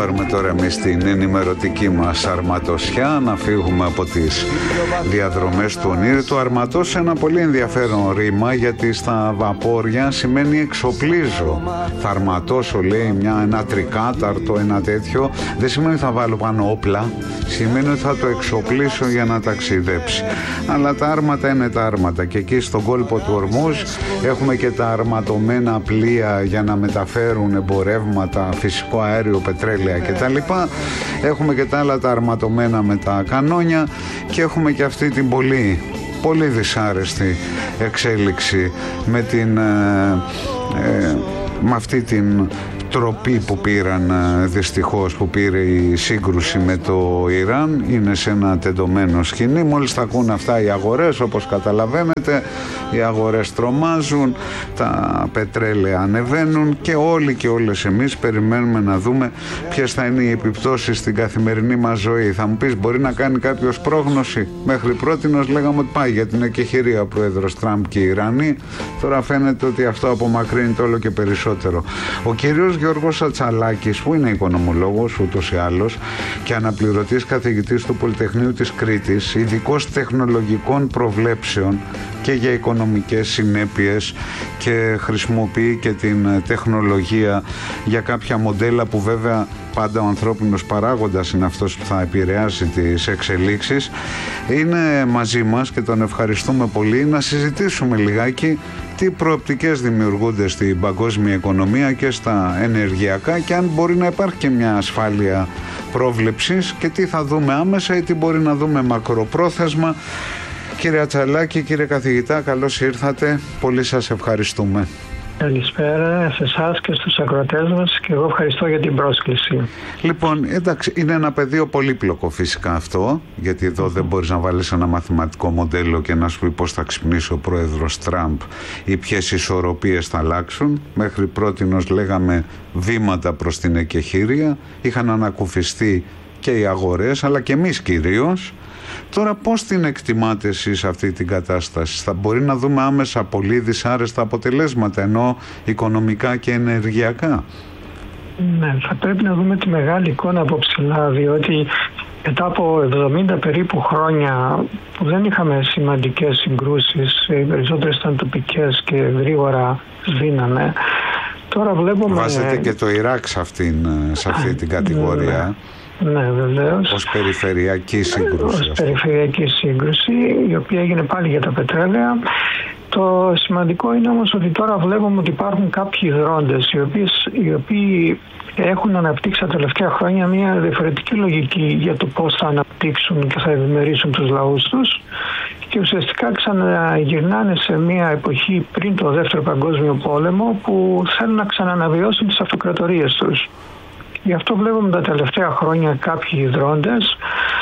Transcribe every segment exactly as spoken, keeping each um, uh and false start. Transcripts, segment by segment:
πάρουμε τώρα εμείς την ενημερωτική μας αρματοσιά, να φύγουμε από τις διαδρομές του ονείρου. Το αρματός, ένα πολύ ενδιαφέρον ρήμα, γιατί στα βαπόρια σημαίνει εξοπλίζω. Θα αρματώσω, λέει, μια, ένα τρικάταρτο, ένα τέτοιο. Δεν σημαίνει θα βάλω πάνω όπλα, σημαίνει ότι θα το εξοπλίσω για να ταξιδέψει. Αλλά τα άρματα είναι τα άρματα, και εκεί στον κόλπο του Ορμούζ έχουμε και τα αρματωμένα πλοία για να μεταφέρουν εμπορεύματα, φυσικό αέριο, πετρέλαια κτλ. Έχουμε και τα άλλα τα αρματωμένα με τα κανόνια, και έχουμε και αυτή την πολύ, πολύ δυσάρεστη εξέλιξη με την ε, ε, με αυτή την τροπή που πήραν, δυστυχώς, που πήρε η σύγκρουση με το Ιράν. Είναι σε ένα τεντωμένο σκηνή. Μόλις τα ακούν αυτά οι αγορές, όπως καταλαβαίνετε, οι αγορές τρομάζουν, τα πετρέλαια ανεβαίνουν, και όλοι και όλες εμείς περιμένουμε να δούμε ποιες θα είναι οι επιπτώσεις στην καθημερινή μας ζωή. Θα μου πεις, μπορεί να κάνει κάποιος πρόγνωση? Μέχρι πρότινος λέγαμε ότι πάει για την εκεχηρία ο πρόεδρος Τραμπ και οι Ιρανοί. Τώρα φαίνεται ότι αυτό απομακρύνεται όλο και περισσότερο. Ο κύριος Γιώργος Ατσαλάκης, που είναι οικονομολόγος ούτως ή άλλως και αναπληρωτής καθηγητής του Πολυτεχνείου της Κρήτης, ειδικός τεχνολογικών προβλέψεων και για οικονομικές συνέπειες, και χρησιμοποιεί και την τεχνολογία για κάποια μοντέλα που βέβαια πάντα ο ανθρώπινος παράγοντας είναι αυτός που θα επηρεάσει τις εξελίξεις. Είναι μαζί μας και τον ευχαριστούμε πολύ, να συζητήσουμε λιγάκι τι προοπτικές δημιουργούνται στην παγκόσμια οικονομία και στα ενεργειακά, και αν μπορεί να υπάρχει και μια ασφάλεια πρόβλεψης, και τι θα δούμε άμεσα ή τι μπορεί να δούμε μακροπρόθεσμα. Κύριε Ατσαλάκη, κύριε καθηγητά, καλώς ήρθατε. Πολύ σας ευχαριστούμε. Καλησπέρα σε εσάς και στους ακροατές μας, και εγώ ευχαριστώ για την πρόσκληση. Λοιπόν, εντάξει, είναι ένα πεδίο πολύπλοκο φυσικά αυτό, γιατί εδώ δεν μπορείς να βάλεις ένα μαθηματικό μοντέλο και να σου πει πώς θα ξυπνήσει ο πρόεδρος Τραμπ ή ποιες ισορροπίες θα αλλάξουν. Μέχρι πρότινος λέγαμε βήματα προς την εκεχήρια, είχαν ανακουφιστεί και οι αγορές, αλλά και εμείς κυρίως. Τώρα πώς την εκτιμάτε εσείς αυτή την κατάσταση? Θα μπορεί να δούμε άμεσα πολύ δυσάρεστα αποτελέσματα, ενώ οικονομικά και ενεργειακά? Ναι, θα πρέπει να δούμε τη μεγάλη εικόνα από ψηλά, διότι μετά από εβδομήντα περίπου χρόνια που δεν είχαμε σημαντικές συγκρούσεις, οι περισσότερες ήταν τοπικές και γρήγορα σβήνανε, τώρα βλέπουμε... Βάζετε και το Ιράκ σε, αυτήν, σε αυτή την κατηγορία. Ναι, βεβαίως. Ως περιφερειακή σύγκρουση. Ως περιφερειακή σύγκρουση, η οποία έγινε πάλι για τα πετρέλαια. Το σημαντικό είναι όμως ότι τώρα βλέπουμε ότι υπάρχουν κάποιοι δρόντες, οι, οποίες, οι οποίοι έχουν αναπτύξει τα τελευταία χρόνια μια διαφορετική λογική για το πώς θα αναπτύξουν και θα ευημερίσουν τους λαούς τους, και ουσιαστικά ξαναγυρνάνε σε μια εποχή πριν το Δεύτερο Παγκόσμιο Πόλεμο, που θέλουν να ξαναναβιώσουν τις αυτοκρατορίες τους. Γι' αυτό βλέπουμε τα τελευταία χρόνια κάποιοι δρόντες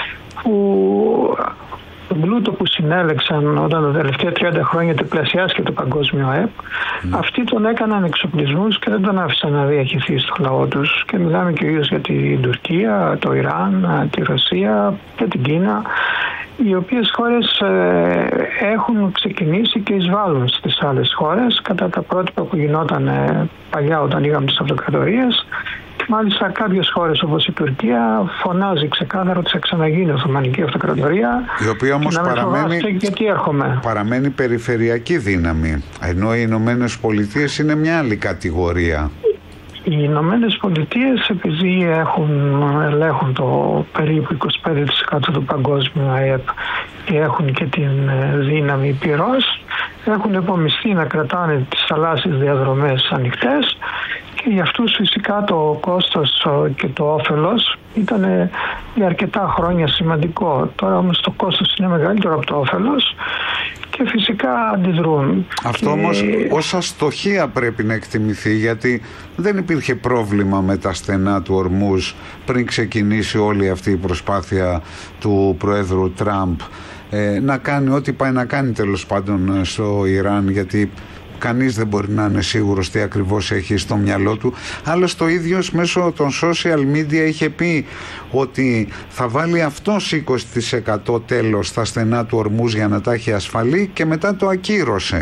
που τον πλούτο που συνέλεξαν όταν τα τελευταία τριάντα χρόνια τριπλασιάστηκε το παγκόσμιο ΑΕΠ, mm. αυτοί τον έκαναν εξοπλισμούς και δεν τον άφησαν να διαχυθεί στο λαό τους. Και μιλάμε κυρίως για την Τουρκία, το Ιράν, τη Ρωσία και την Κίνα, οι οποίες χώρες ε, έχουν ξεκινήσει και εισβάλλουν στις άλλες χώρες κατά τα πρότυπα που γινόταν ε, παλιά όταν είχαμε τις αυτοκρατορίες. Μάλιστα κάποιες χώρες όπως η Τουρκία φωνάζει ξεκάθαρα ότι θα ξαναγίνει Οθωμανική Αυτοκρατορία, η οποία όμως παραμένει, γιατί έρχομαι. παραμένει περιφερειακή δύναμη, ενώ οι Ηνωμένες Πολιτείες είναι μια άλλη κατηγορία. Οι Ηνωμένες Πολιτείες, επειδή έχουν, ελέγχουν το περίπου είκοσι πέντε τοις εκατό του παγκόσμιου ΑΕΠ και έχουν και την δύναμη πυρός, έχουν υπομειστεί να κρατάνε τις θαλάσσιες διαδρομές ανοιχτές, και για αυτούς φυσικά το κόστος και το όφελος ήταν για αρκετά χρόνια σημαντικό. Τώρα όμως το κόστος είναι μεγαλύτερο από το όφελος και φυσικά αντιδρούν. Αυτό και... όμως ως αστοχία πρέπει να εκτιμηθεί, γιατί δεν υπήρχε πρόβλημα με τα στενά του Ορμούζ πριν ξεκινήσει όλη αυτή η προσπάθεια του Προέδρου Τραμπ ε, να κάνει ό,τι πάει να κάνει τέλος πάντων στο Ιράν, γιατί κανείς δεν μπορεί να είναι σίγουρος τι ακριβώς έχει στο μυαλό του. Άλλωστε το ίδιος μέσω των social media είχε πει ότι θα βάλει αυτός είκοσι τοις εκατό τέλος στα στενά του Ορμούζ για να τα έχει ασφαλή, και μετά το ακύρωσε.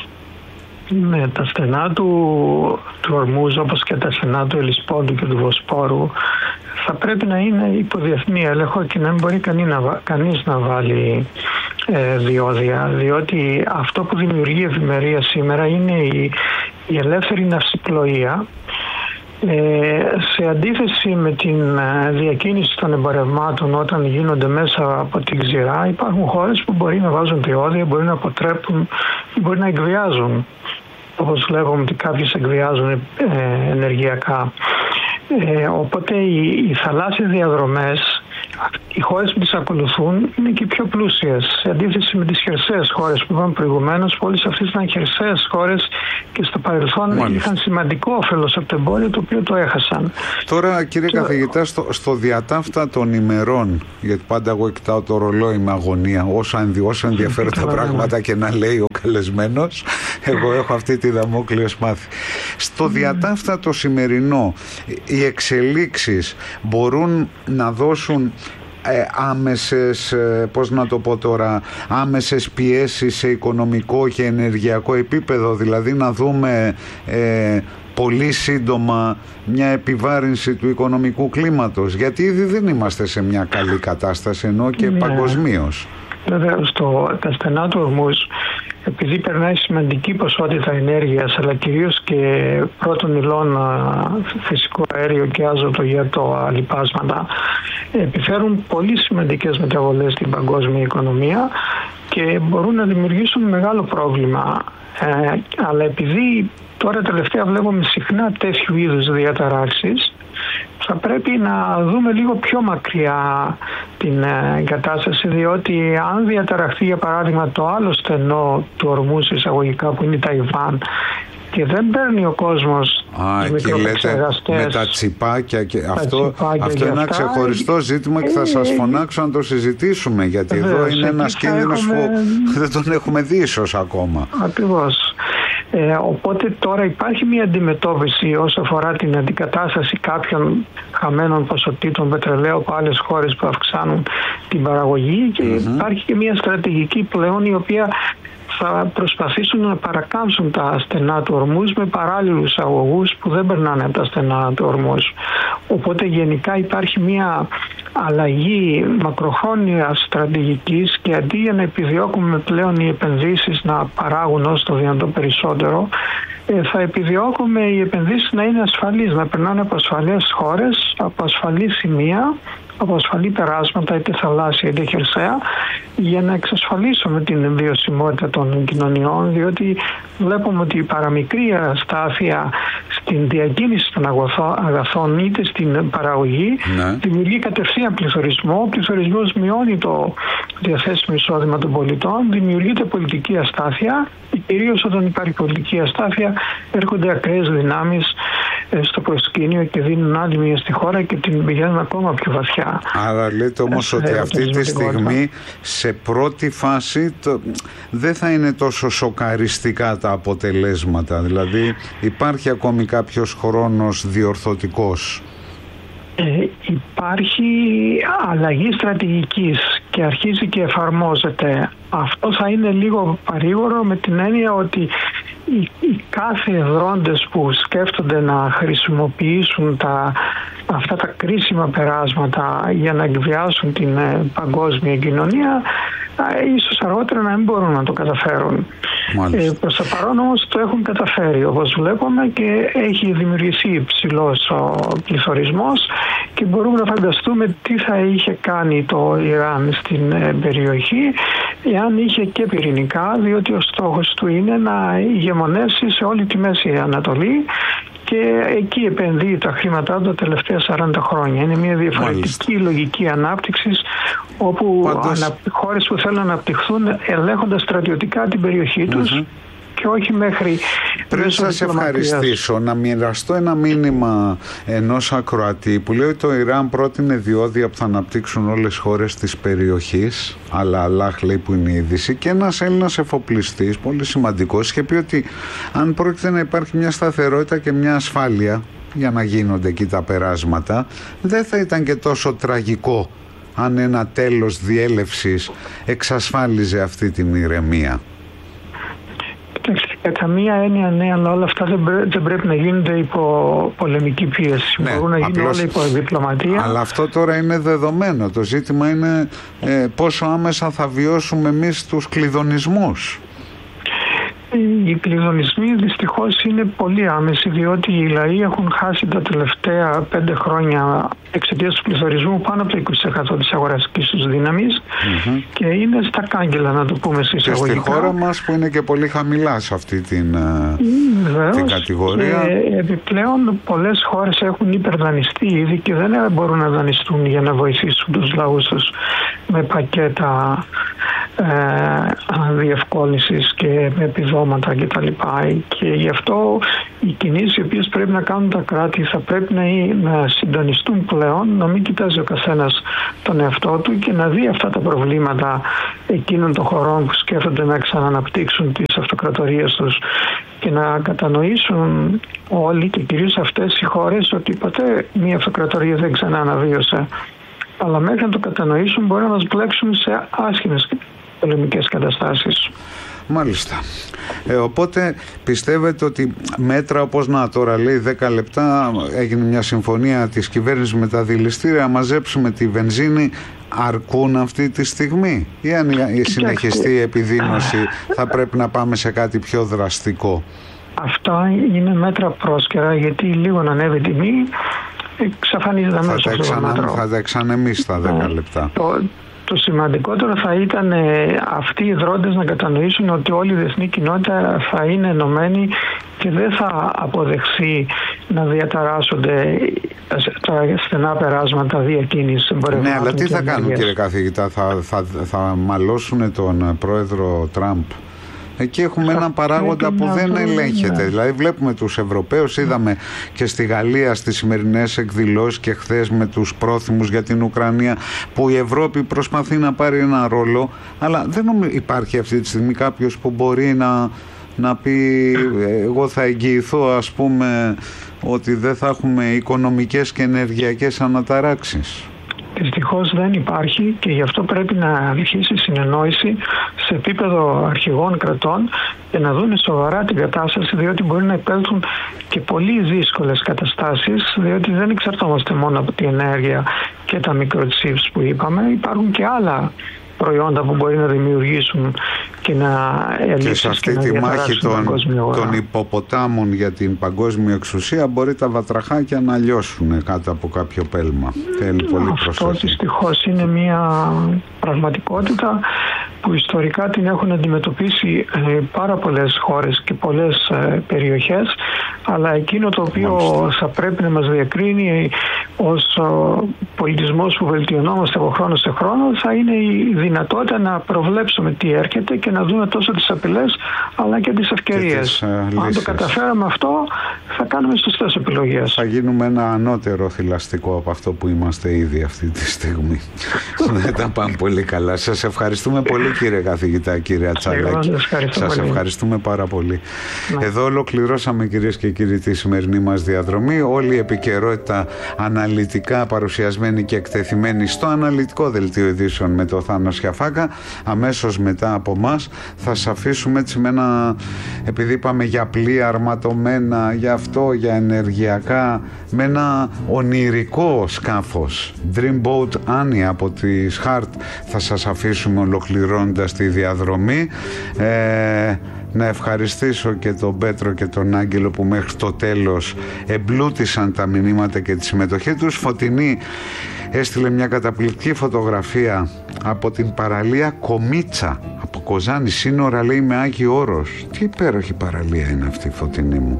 Ναι, τα στενά του, του Ορμούζ, όπως και τα στενά του Ελισπόντου και του Βοσπόρου, θα πρέπει να είναι υπό διεθνή έλεγχο και να μην μπορεί κανείς να βάλει ε, διόδια, διότι αυτό που δημιουργεί ευημερία σήμερα είναι η, η ελεύθερη ναυσιπλοεία. Ε, σε αντίθεση με την διακίνηση των εμπορευμάτων όταν γίνονται μέσα από την ξηρά, υπάρχουν χώρες που μπορεί να βάζουν διόδια, μπορεί να αποτρέπουν, μπορεί να εκβιάζουν, όπως βλέπουμε ότι κάποιες εκβιάζουν ε, ενεργειακά. Ε, οπότε οι, οι θαλάσσιες διαδρομές, οι χώρες που τις ακολουθούν είναι και πιο πλούσιες σε αντίθεση με τις χερσαίες χώρες που είπαμε προηγουμένως. Όλες αυτές ήταν χερσαίες χώρες και στο παρελθόν Μάλιστα. είχαν σημαντικό όφελος από το εμπόριο, το οποίο το έχασαν. Τώρα, κύριε και... καθηγητά, στο, στο διατάφτα των ημερών, γιατί πάντα εγώ κοιτάω το ρολόι με αγωνία, όσο, όσο ενδιαφέρουν τα πράγματα και να λέει ο καλεσμένος, εγώ έχω αυτή τη δαμόκλειο σπάθη. Στο διατάφτα το σημερινό, οι εξελίξεις μπορούν να δώσουν Ε, άμεσες, ε, πώς να το πω τώρα, άμεσες πιέσεις σε οικονομικό και ενεργειακό επίπεδο, δηλαδή να δούμε ε, πολύ σύντομα μια επιβάρυνση του οικονομικού κλίματος, γιατί ήδη δεν είμαστε σε μια καλή κατάσταση, ενώ και ναι. παγκοσμίως. Βέβαια, στο τα στενά του Ορμούζ, επειδή περνάει σημαντική ποσότητα ενέργειας, αλλά κυρίως και πρώτων υλών, φυσικό αέριο και άζωτο για το λιπάσματα, επιφέρουν πολύ σημαντικές μεταβολές στην παγκόσμια οικονομία και μπορούν να δημιουργήσουν μεγάλο πρόβλημα. Ε, αλλά επειδή τώρα τελευταία βλέπουμε συχνά τέτοιου είδους διαταράξεις, θα πρέπει να δούμε λίγο πιο μακριά την ε, κατάσταση, διότι αν διαταραχθεί για παράδειγμα το άλλο στενό του Ορμούζ εισαγωγικά που είναι η Ταϊβάν και δεν παίρνει ο κόσμος Α, και λέτε με τα τσιπάκια και τα αυτό, τσιπάκια αυτό είναι ένα ξεχωριστό ζήτημα και θα σας φωνάξω να το συζητήσουμε, γιατί Βεβαίως, εδώ είναι ένας κίνδυνος έχουμε... που δεν τον έχουμε δει ίσως ακόμα. Ακριβώς. Ε, οπότε τώρα υπάρχει μια αντιμετώπιση όσο αφορά την αντικατάσταση κάποιων χαμένων ποσοτήτων πετρελαίου από άλλες χώρες που αυξάνουν την παραγωγή και mm-hmm. υπάρχει και μια στρατηγική πλέον η οποία θα προσπαθήσουν να παρακάμψουν τα στενά του Ορμούζ με παράλληλους αγωγούς που δεν περνάνε από τα στενά του Ορμούζ. Οπότε γενικά υπάρχει μια αλλαγή μακροχρόνια στρατηγικής και αντί για να επιδιώκουμε πλέον οι επενδύσεις να παράγουν όσο το δυνατό περισσότερο, θα επιδιώκουμε οι επενδύσεις να είναι ασφαλείς, να περνάνε από ασφαλείς χώρες, από ασφαλή σημεία, από ασφαλή περάσματα, είτε θαλάσσια είτε χερσαία, για να εξασφαλίσουμε την βιωσιμότητα των κοινωνιών, διότι βλέπουμε ότι η παραμικρή αστάθεια στην διακίνηση των αγαθών είτε στην παραγωγή ναι. δημιουργεί κατευθείαν πληθωρισμό. Ο πληθωρισμός μειώνει το διαθέσιμο εισόδημα των πολιτών, δημιουργείται πολιτική αστάθεια και κυρίως όταν υπάρχει πολιτική αστάθεια έρχονται ακραίες δυνάμεις στο προσκήνιο και δίνουν άδειμια στη χώρα και την πηγαίνουν ακόμα πιο βαθιά. Άρα λέτε όμως ότι αυτή τη στιγμή σε πρώτη φάση το, δεν θα είναι τόσο σοκαριστικά τα αποτελέσματα, δηλαδή υπάρχει ακόμη κάποιος χρόνος διορθωτικός. Ε, υπάρχει αλλαγή στρατηγικής και αρχίζει και εφαρμόζεται. Αυτό θα είναι λίγο παρήγορο με την έννοια ότι οι, οι κάθε εδρόντες που σκέφτονται να χρησιμοποιήσουν τα, αυτά τα κρίσιμα περάσματα για να εκβιάσουν την ε, παγκόσμια κοινωνία ε, ίσως αργότερα να μην μπορούν να το καταφέρουν. Ε, προς το παρόν όμως το έχουν καταφέρει όπως βλέπουμε και έχει δημιουργηθεί υψηλός ο πληθωρισμός και μπορούμε να φανταστούμε τι θα είχε κάνει το Ιράν στην ε, περιοχή εάν είχε και πυρηνικά, διότι ο στόχος του είναι να ηγεμονεύσει σε όλη τη Μέση Ανατολή και εκεί επενδύει τα χρήματά του τα τελευταία σαράντα χρόνια. Είναι μια διαφορετική Μάλιστα. λογική ανάπτυξης όπου Πάντως... ανα... χώρες που θέλουν να αναπτυχθούν ελέγχοντας στρατιωτικά την περιοχή τους mm-hmm. και όχι μέχρι... Πριν σας ευχαριστήσω, να μοιραστώ ένα μήνυμα ενός ακροατή που λέει ότι το Ιράν πρότεινε διόδια που θα αναπτύξουν όλες τις χώρες της περιοχής, αλλά Αλλάχ λέει που είναι η είδηση, και ένας Έλληνας εφοπλιστής, πολύ σημαντικός, είχε πει ότι αν πρόκειται να υπάρχει μια σταθερότητα και μια ασφάλεια για να γίνονται εκεί τα περάσματα, δεν θα ήταν και τόσο τραγικό αν ένα τέλος διέλευσης εξασφάλιζε αυτή την ηρεμία. Ε, καμία έννοια, ναι, αλλά όλα αυτά δεν, πρέ, δεν πρέπει να γίνονται υπό πολεμική πίεση. Ναι, μπορούν να γίνουν απλώς, όλα υπό διπλωματία. Αλλά αυτό τώρα είναι δεδομένο. Το ζήτημα είναι ε, πόσο άμεσα θα βιώσουμε εμείς τους κλειδονισμούς. Οι κλειδονισμοί δυστυχώς είναι πολύ άμεση, διότι οι λαοί έχουν χάσει τα τελευταία πέντε χρόνια εξαιτίας του πληθωρισμού πάνω από το είκοσι τοις εκατό της αγοραστικής τους δύναμης mm-hmm. και είναι στα κάγκελα, να το πούμε εισαγωγικά. Και στη χώρα μας που είναι και πολύ χαμηλά σε αυτή την, Βεβαίως, την κατηγορία. Και επιπλέον πολλές χώρες έχουν υπερδανιστεί ήδη και δεν μπορούν να δανειστούν για να βοηθήσουν τους λαούς τους με πακέτα ε, διευκόλυνσης και με επιδόματα κτλ. Και γι' αυτό οι κινήσεις οι οποίες πρέπει να κάνουν τα κράτη θα πρέπει να, να συντονιστούν πλέον, να μην κοιτάζει ο καθένας τον εαυτό του και να δει αυτά τα προβλήματα εκείνων των χωρών που σκέφτονται να ξαναναπτύξουν τις αυτοκρατορίες τους και να κατανοήσουν όλοι και κυρίως αυτές οι χώρες ότι ποτέ μία αυτοκρατορία δεν ξανά αναβίωσε. Αλλά μέχρι να το κατανοήσουν μπορεί να μας μπλέξουν σε άσχημες πολεμικές καταστάσεις. Μάλιστα. Ε, οπότε πιστεύετε ότι μέτρα όπως να τώρα λέει δέκα λεπτά έγινε μια συμφωνία της κυβέρνησης με τα δηληστήρια, μαζέψουμε τη βενζίνη, αρκούν αυτή τη στιγμή ή αν η συνεχιστεί η επιδείνωση θα πρέπει να πάμε σε κάτι πιο δραστικό? Αυτά είναι μέτρα πρόσκαιρα, γιατί λίγο να ανέβει τιμή εξαφανίζεται αμέσως αυτό το μέτρο. Θα τα εξανεμίσει στα δέκα λεπτά. Το, το σημαντικότερο θα ήταν ε, αυτοί οι δρόντες να κατανοήσουν ότι όλη η διεθνή κοινότητα θα είναι ενωμένη και δεν θα αποδεχθεί να διαταράσσονται τα στενά περάσματα διακίνησης εμπορευμάτων. Ναι, αλλά τι θα κάνουν, κύριε καθηγητά, θα, θα, θα μαλώσουν τον πρόεδρο Τραμπ? Εκεί έχουμε έναν παράγοντα που δεν ελέγχεται. Δηλαδή βλέπουμε τους Ευρωπαίους, είδαμε και στη Γαλλία στις σημερινές εκδηλώσεις και χθες με τους πρόθυμους για την Ουκρανία, που η Ευρώπη προσπαθεί να πάρει ένα ρόλο, αλλά δεν υπάρχει αυτή τη στιγμή κάποιος που μπορεί να, να πει εγώ θα εγγυηθώ, ας πούμε, ότι δεν θα έχουμε οικονομικές και ενεργειακές αναταράξεις. Δυστυχώς δεν υπάρχει και γι' αυτό πρέπει να αρχίσει συνεννόηση σε επίπεδο αρχηγών κρατών και να δουν σοβαρά την κατάσταση, διότι μπορεί να υπέλθουν και πολύ δύσκολες καταστάσεις, διότι δεν εξαρτώμαστε μόνο από την ενέργεια και τα microchips που είπαμε, υπάρχουν και άλλα προϊόντα που μπορεί να δημιουργήσουν και να ελύσουν. Και σε αυτή και τη μάχη των, των υποποτάμων για την παγκόσμια εξουσία μπορεί τα βατραχάκια να λιώσουν κάτω από κάποιο πέλμα. Θέλει πολύ προσοχή. Αυτό δυστυχώς είναι μια πραγματικότητα που ιστορικά την έχουν αντιμετωπίσει ε, πάρα πολλές χώρες και πολλές ε, περιοχές, αλλά εκείνο το οποίο Μάλιστα. θα πρέπει να μας διακρίνει ως ο πολιτισμός που βελτιωνόμαστε από χρόνο σε χρόνο θα είναι η δυνατότητα να προβλέψουμε τι έρχεται και να δούμε τόσο τις απειλές αλλά και τις ευκαιρίες. Τις, uh, Αν το καταφέραμε αυτό θα κάνουμε σωστές επιλογές. Θα γίνουμε ένα ανώτερο θηλαστικό από αυτό που είμαστε ήδη αυτή τη στιγμή. Δεν τα πάμε πολύ καλά. Σας ευχαριστούμε πολύ, κύριε καθηγητά, κύριε Ατσαλάκη. Σας πολύ. ευχαριστούμε πάρα πολύ. Ναι. Εδώ ολοκληρώσαμε, κυρίες και κύριοι, τη σημερινή μας διαδρομή. Όλη η επικαιρότητα αναλυτικά παρουσιασμένη και εκτεθειμένη στο αναλυτικό δελτίο ειδήσεων με το Θάνο Σιαφάκα. Αμέσως μετά από μας θα σας αφήσουμε έτσι με ένα, επειδή είπαμε για πλοία αρματωμένα, για αυτό, για ενεργειακά, με ένα ονειρικό σκάφος, Dreamboat Annie από τη Χάρτ, θα σας αφήσουμε ολοκληρώνοντας τη διαδρομή. Ε, να ευχαριστήσω και τον Πέτρο και τον Άγγελο που μέχρι το τέλος εμπλούτησαν τα μηνύματα και τη συμμετοχή τους. Φωτεινή έστειλε μια καταπληκτική φωτογραφία από την παραλία Κομίτσα, από Κοζάνη, σύνορα λέει με Άγιο Όρος. Τι υπέροχη παραλία είναι αυτή, Φωτεινή μου.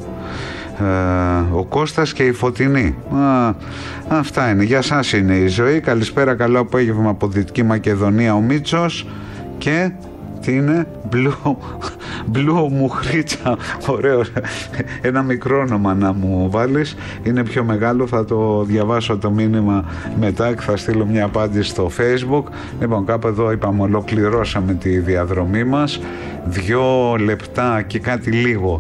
Ε, ο Κώστας και η Φωτεινή. Α, αυτά είναι. Για σας είναι η ζωή. Καλησπέρα, καλό απόγευμα από Δυτική Μακεδονία ο Μίτσος. Και τι είναι? Μπλου, μπλου μουχρίτσα. Ωραίο. Ένα μικρό όνομα να μου βάλεις. Είναι πιο μεγάλο, θα το διαβάσω το μήνυμα μετά και θα στείλω μια απάντηση στο Facebook. Λοιπόν, κάπου εδώ είπαμε ολοκληρώσαμε τη διαδρομή μας. Δυο λεπτά και κάτι λίγο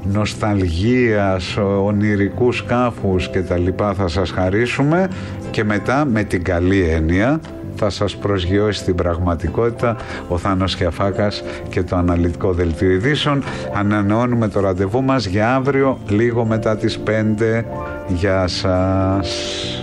νοσταλγίας, ονειρικού σκάφους και τα λοιπά θα σας χαρίσουμε και μετά με την καλή έννοια θα σας προσγειώσει στην πραγματικότητα. Ο Θάνος Χιαφάκας και το αναλυτικό δελτίο ειδήσεων. Ανανεώνουμε το ραντεβού μας για αύριο λίγο μετά τις πέντε. Γεια σας.